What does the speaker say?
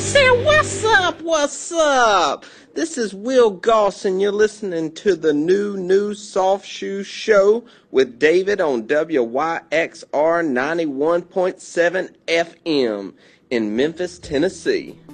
said, what's up? What's up? This is Will Goss, and you're listening to the new Soft Shoe Show with David on WYXR 91.7 FM in Memphis, Tennessee.